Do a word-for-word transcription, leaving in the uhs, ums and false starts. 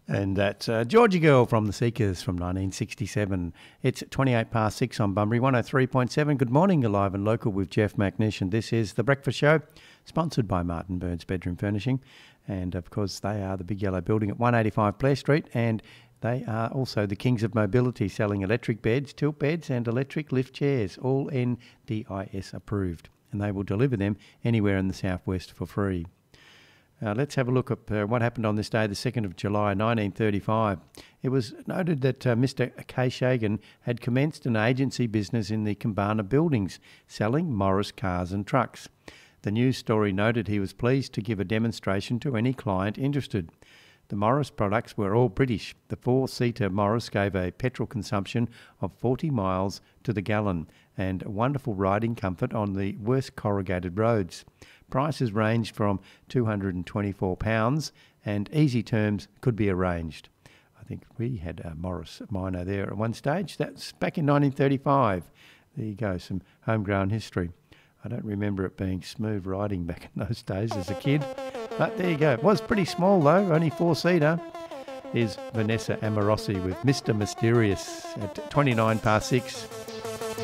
And that's uh, Georgie Girl from the Seekers from nineteen sixty-seven. It's twenty-eight past six on Bunbury, one oh three point seven. Good morning, you're live and local with Jeff McNish, and this is The Breakfast Show, sponsored by Martin Burns Bedroom Furnishing. And, of course, they are the big yellow building at one eighty-five Blair Street, and they are also the kings of mobility, selling electric beds, tilt beds and electric lift chairs, all N D I S approved. And they will deliver them anywhere in the southwest for free. Uh, let's have a look at uh, what happened on this day, the second of July, nineteen thirty-five. It was noted that uh, Mister Kay Shagan had commenced an agency business in the Kambana buildings, selling Morris cars and trucks. The news story noted he was pleased to give a demonstration to any client interested. The Morris products were all British. The four-seater Morris gave a petrol consumption of forty miles to the gallon and wonderful riding comfort on the worst corrugated roads. Prices ranged from two hundred twenty-four pounds and easy terms could be arranged. I think we had a Morris Minor there at one stage. That's back in nineteen thirty-five. There you go, some homegrown history. I don't remember it being smooth riding back in those days as a kid. But there you go. It was pretty small though, only four-seater. Here's Vanessa Amorosi with Mister Mysterious at twenty-nine past six.